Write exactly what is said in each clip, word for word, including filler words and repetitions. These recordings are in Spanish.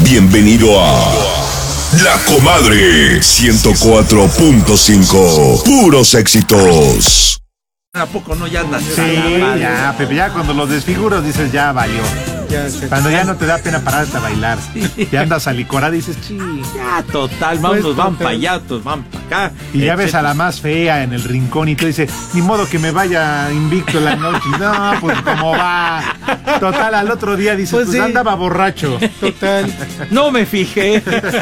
Bienvenido a La Comadre ciento cuatro punto cinco. Puros éxitos. ¿A poco no ya andas? Sí, ya, Pepe, ya cuando los desfiguros dices ya valió. Ya se Cuando ya no te da pena pararte a bailar, ya andas a licorar y dices, sí. Ya, total, vamos, Pues, van total. para allá, otros van para acá. Y ya ves a la más fea en el rincón y tú dices, ni modo que me vaya invicto la noche. No, pues cómo va. Total, al otro día dices, Pues pues, sí. andaba borracho. Total. No me fijé.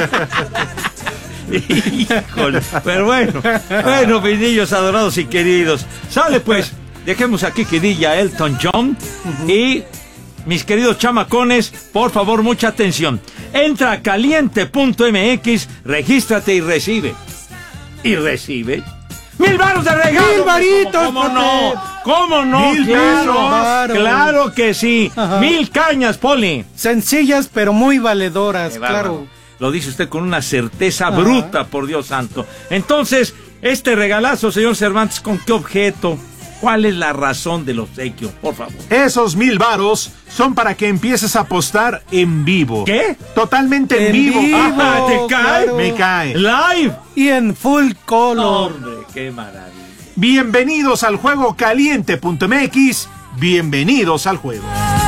Híjole, pero bueno, bueno, mis niños adorados y queridos. Sale pues, dejemos aquí que diga Elton John. Y mis queridos chamacones, por favor, mucha atención. Entra a caliente punto m x, regístrate y recibe. ¿Y recibe? ¡Mil varos de regalo! ¡Mil varitos, ¿Cómo Pepe! no? ¿Cómo no? ¡Mil Claro, pesos! claro que sí. Ajá. Mil cañas, Poli. Sencillas, pero muy valedoras, Qué bárbaro. claro. Lo dice usted con una certeza Ajá. bruta, por Dios santo. Entonces, este regalazo, señor Cervantes, ¿con qué objeto? ¿Cuál es la razón del obsequio? Por favor. Esos mil varos son para que empieces a apostar en vivo. ¿Qué? Totalmente en, En vivo. vivo. Ah, ¿te cae? claro. Me cae. Live. Y en full color. Hombre, qué maravilla. Bienvenidos al juego caliente punto m x. Bienvenidos al juego.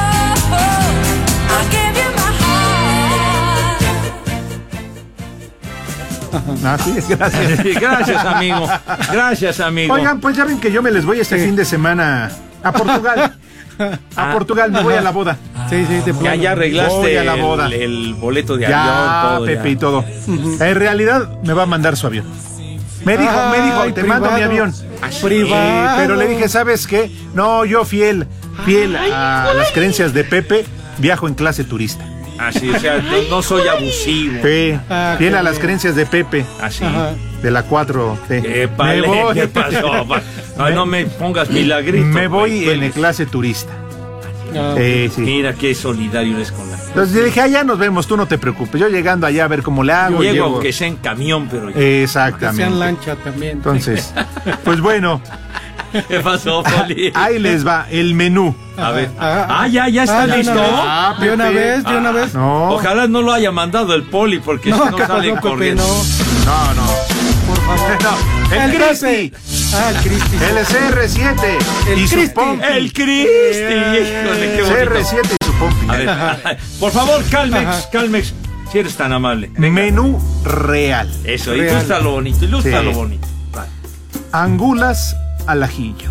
Así es, gracias. Gracias, amigo. Gracias, amigo. Oigan, pues ya ven que yo me les voy este fin de semana a Portugal. A Ah. Portugal, me voy a la boda. Sí, sí, de Ya, plano. ya arreglaste Voy a la boda. El, el boleto de Ya, avión, todo. Pepe ya. y todo. En realidad me va a mandar su avión. Me dijo, me dijo, Ay, te mando mi privado. avión. Privado. Eh, pero le dije, ¿sabes qué? No, yo fiel, fiel a las creencias de Pepe, viajo en clase turista. Así, o sea, no, no soy abusivo. Sí, Ah, fiel qué a las bien. creencias de Pepe, Así. Ajá. de la cuatro T. ¿Qué, Me pale, voy, ¿Qué pasó? pa? Ay, no me pongas milagritos. me voy güey. en el clase turista. Ah, Eh, sí. Mira qué solidario eres con la gente. Entonces le dije, allá nos vemos, tú no te preocupes. Yo llegando allá a ver cómo le hago. Llego llego- aunque sea en camión, pero... que sean Exactamente. lancha también. Entonces, pues bueno, ¿Qué pasó, Poli? ahí les va el menú. A ver. Ah, Ah, ya, ya está ah, de listo. una vez. Ah, De una Pepe. vez, de una Ah, vez. No, Ojalá no lo haya mandado el Poli, porque No, si no ¿qué sale pasó, Pepe? corriendo. no, No, no. por favor. No, el El Cristi, Ah, el Cristi. el C R siete El y su Cristi. pompi. El Cristi, híjole, qué C R bonito. siete y su pompi. A ver, por favor, Calmex, Ajá. Calmex, si eres tan amable. Venga. Menú real. Eso, Real. ilústralo bonito, ilústralo Sí. bonito. Vale. Angulas al ajillo.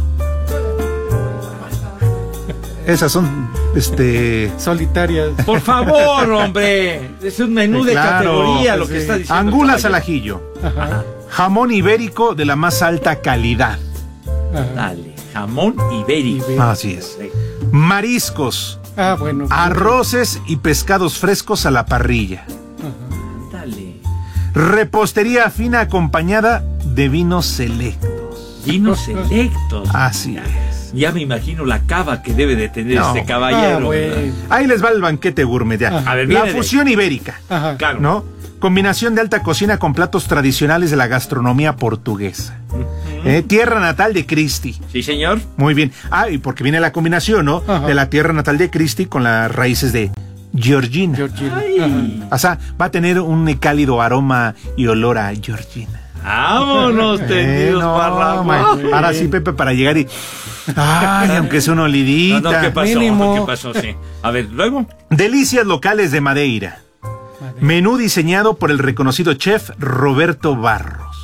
Esas son, este... Solitarias. Por favor, hombre. Es un menú de Claro, categoría lo que sí. está diciendo. el Angulas al caballero. ajillo. Ajá. Jamón ibérico de la más alta calidad. Ajá. Dale, jamón ibérico. Ibérico. Así es. Sí. Mariscos, Ah, bueno. arroces y pescados frescos a la parrilla. Ajá. Dale. Repostería fina acompañada de vinos selectos. Vinos selectos. Así es. Ya me imagino la cava que debe de tener No. este caballero. Ah, ¿verdad? bueno. Ahí les va el banquete gourmet ya. Ajá. A ver, La viene de- fusión ibérica, Ajá. Claro. ¿no? Combinación de alta cocina con platos tradicionales de la gastronomía portuguesa. Eh, tierra natal de Cristi. Sí, señor. Muy bien. Ah, y porque viene la combinación, ¿no? Ajá. De la tierra natal de Cristi con las raíces de Georgina. Georgina. Ay. O sea, va a tener un cálido aroma y olor a Georgina. Vámonos, tendidos Eh, no, para man. abajo. Ahora sí, Pepe, para llegar y... Ay, aunque sea una No, olidita. no, ¿qué pasó? Mínimo. ¿Qué pasó? Sí. A ver, luego. Delicias locales de Madeira. Madre. Menú diseñado por el reconocido chef Roberto Barros.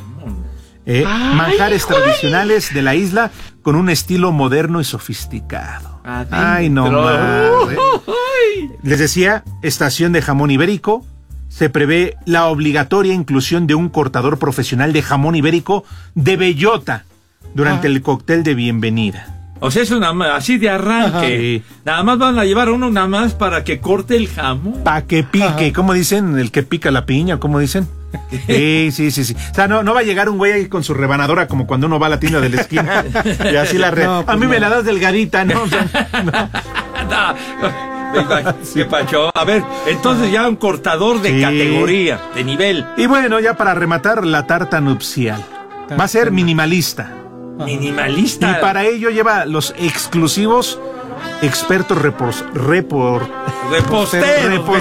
Eh, Ay, manjares híjole. tradicionales de la isla con un estilo moderno y sofisticado. Adentro. Ay, no más. eh. Ay. Les decía, estación de jamón ibérico. Se prevé la obligatoria inclusión de un cortador profesional de jamón ibérico de bellota durante Ah. el cóctel de bienvenida. O sea, es una ma- así de arranque. Ajá. Sí. Nada más van a llevar a uno nada más para que corte el jamón. Pa' que pique, Ajá. ¿cómo dicen? El que pica la piña, ¿cómo dicen? Sí, sí, sí, sí. O sea, no, no va a llegar un güey ahí con su rebanadora como cuando uno va a la tienda de la esquina y así la re... No, pues a mí me no. la das delgadita, ¿no? O sea, no. No. ¿Qué pacho? A ver, entonces ya un cortador de Sí. categoría, de nivel. Y bueno, ya para rematar, la tarta nupcial. Va a ser minimalista. Minimalista. Y para ello lleva los exclusivos expertos repos, repor, Reposteros.